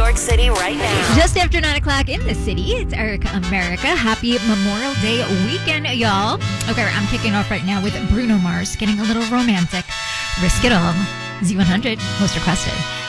York City right now. Just after 9 o'clock in the city, it's Erica America. Happy Memorial Day weekend, y'all. Okay, I'm kicking off right now with Bruno Mars, getting a little romantic. Risk It All, Z100, most requested.